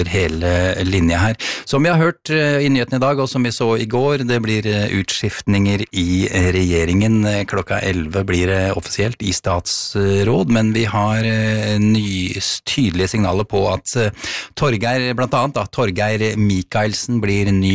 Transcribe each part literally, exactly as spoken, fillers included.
hele linje her. Som vi har hørt i nyheten i dag, og som vi så i går, det blir utskiftninger i regjeringen. Klokka elleve blir det offisielt i statsråd, men vi har ny, tydelige signaler på at Torgeir, blant annet da, Torgeir Micaelsen blir ny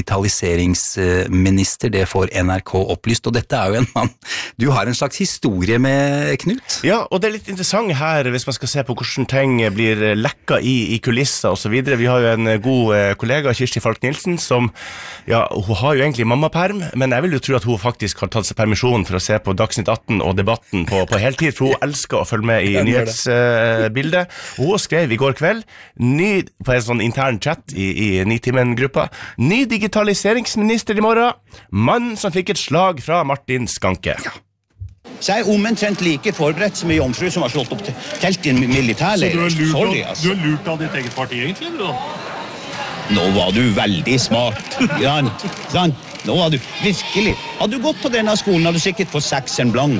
digitaliseringsminister. Det får N R K opplyst, og dette er jo en mann. Du har en slags historie med Knut? Ja, og det er litt interessant her, hvis man skal se på hvordan ting blir lekka i, i kulisser og så videre. Vi har jo en god kollega, Kirsti Falk-Nielsen, som, ja, hun har jo egentlig mammaperm, men jeg vil jo tro at hun faktisk har tatt seg permisjon for å se på Dagsnytt atten og debatten på, på heltid, for hun elsker å følge med i nyhetsbildet. Uh, hun skrev i går kveld, ny, på en sånn intern chat i, i Nitimen-gruppa, ny digitaliseringsminister i morgen, mann som fikk et slag fra Martin Skanke. Ja. Så jeg er omtrent like forberedt som en jomfru som har slått opp telt i en militærleir. Så du har lurt, Sorry, av, altså. du har lurt av ditt eget parti egentlig, eller da? Nå var du veldig smart. Sant, sant. Nå var du virkelig. Hadde du gått på denne skolen, hadde du sikkert fått seksen blank.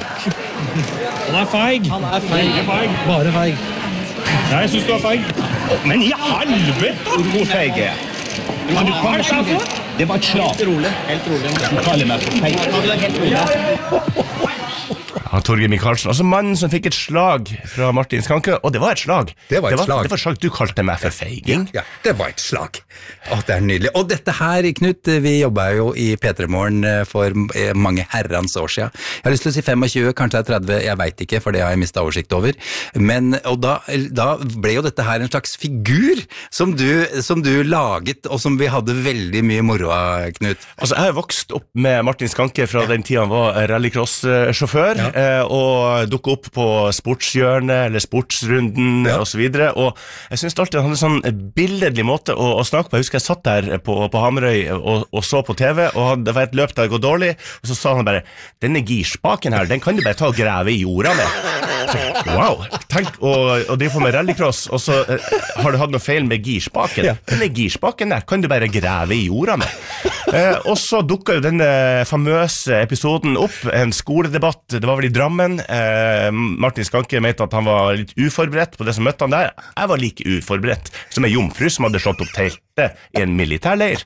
Han er feig. Han er feig. Ikke feig. Bare feig. Nei, jeg synes du er feig. Men i helvete! Hvor feig er jeg? Hva er det for? Det var et slag. Helt rolig. Helt rolig. Du kaller meg for feig. Ja, du er helt rolig. Ja, Torgeir Micaelsen, altså mannen som fikk et slag fra Martin Skanke, og det var et slag. Det var et det var, slag. Det var et slag. Du kalte meg for feiging. Ja, det var et slag. Å, det er nydelig. Og dette her, Knut, vi jobbet jo i P tre Morgen for mange herrens år siden. Jeg har lyst til å si tjuefem, kanskje det er tretti, jeg vet ikke, for det har jeg mistet oversikt over. Men, og da, da ble jo dette her en slags figur som du, som du laget, og som vi hadde veldig mye moro av, Knut. Altså, jeg har vokst opp med Martin Skanke fra den tiden han var rallycross-sjåfør, ja. Og dukket opp på sportshjørnet, eller sportsrunden, ja. Og så videre. Og jeg synes alltid han hadde en sånn billedlig måte å, å snakke på. Jeg husker jeg satt der på, på Hamarøy og, og så på T V, og det var et løp der det går dårlig, og så sa han bare, denne girspaken her, den kan du bare ta og grave i jorda med. Så, wow, tenk å, å drive på med rallycross, og så uh, har du hatt noe feil med girspaken. Ja. Denne girspaken der kan du bare grave i jorda med. Uh, og så dukket jo denne famøse episoden opp, en skoledebatt, det var vel i Drammen. Uh, Martin Skanke mente at han var litt uforberedt på det som møtte han der. Jeg var like uforberedt som en jomfru som hadde slått opp teltet i en militærleir.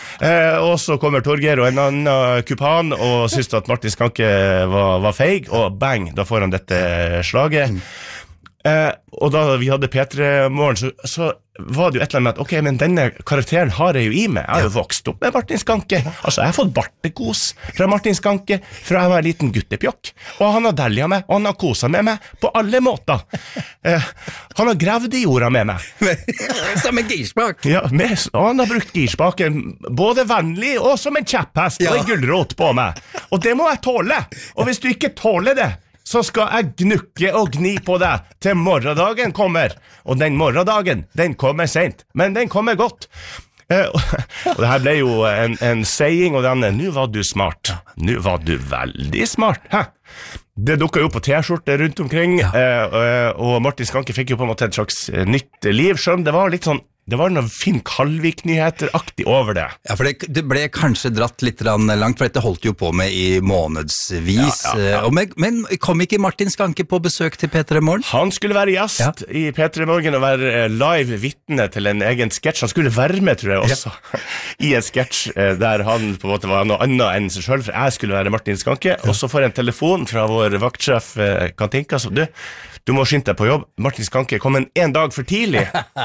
Uh, og så kommer Torgeir og en annen kupan og synes at Martin Skanke var, var feig, og bang, da får han dette slaget. Mm. Uh, og da vi hadde P tre Morgen, så, så var det jo et eller annet med at, ok, men denne karakteren har jeg jo i meg. Jeg har jo vokst opp med Martin Skanke. Altså, jeg har fått bartekos fra Martin Skanke fra jeg var en liten guttepjokk. Og han har delja meg, og han har koset med meg på alle måter. Uh, han har gravd i jorda med meg. Som en girspak. Ja, med, og han har brukt girspaken både vennlig og som en kjepphest, ja. Og en gullrot på meg. Og det må jeg tåle. Og hvis du ikke tåler det, så skal jeg gnukke og gni på deg til morgendagen kommer. Og den morgendagen, den kommer sent, men den kommer godt. Eh, og det her ble jo en, en saying, og denne, nå var du smart. Nå var du veldig smart. Hæ? Det dukket jo på T-skjorte rundt omkring, ja. eh, og Martin Skanke fikk jo på en måte et slags nytt liv, selv om det var litt sånn, det var noen Finn Kalvik-nyheter-aktig over det. Ja, for det, det ble kanskje dratt litt langt, for dette holdt jo på med i månedsvis. Ja, ja, ja. Men, men kom ikke Martin Skanke på besøk til P tre Morgen? Han skulle være gjest, ja. I P tre Morgen og være live vittne til en egen sketsj. Han skulle være med, tror jeg også, ja. I en sketsj der han på en måte var noe annet enn seg selv, for jeg skulle være Martin Skanke, ja. Og så får jeg en telefon fra vår vaktsjef Katinka, så du, du må skynde deg på jobb. Martin Skanke kom en, en dag for tidlig.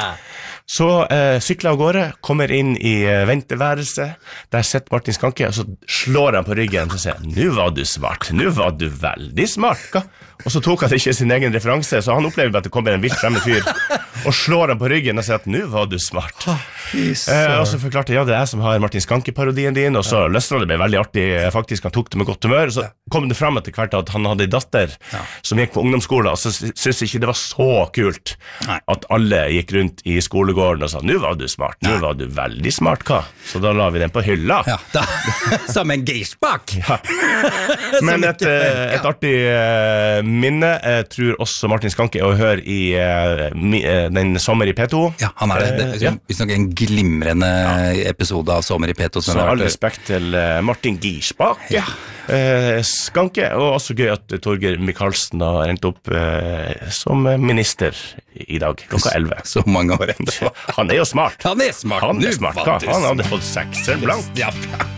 Så eh, sykler av gårde, kommer inn i eh, venteværelset, der sitter Martin Skanke, og så slår han på ryggen, og så sier han, «Nu var du smart, nu var du veldig smart, hva?» Og så tok han ikke sin egen referanse, så han opplever at det kommer en vilt fremme fyr, og slår han på ryggen og sier at «Nu var du smart». Eh, og så forklarte jeg, ja, det er jeg som har Martin Skanke-parodien din, og så løsnet det meg veldig artig, faktisk han tok det med godt humør, og så kom det frem etter hvert at han hadde en datter ja. Som gikk på ungdomsskolen, og så synes jeg ikke det var så kult Nei. At alle gikk rundt i skolegården og sa, «Nu var du smart, nu var du veldig smart, hva?» Så da la vi den på hylla. Ja, da, som en girspak. Ja. Men et, et artig uh, minne, jeg tror også Martin Skanke er å høre i uh, mi, uh, den Sommer i P to. Ja, han er det. det er, ja. Vi snakker en glimrende ja. Episode av Sommer i P to. Så all respekt til uh, Martin Girspak. Ja. Uh, Skanke, og også gøy at Torgeir Micaelsen har endt opp uh, som minister i dag, klokka elleve. Så mange år etter. Han er jo smart. Han er smart. Han Nå er smart. var Hva? du Han hadde smart. fått sekser blank. Ja,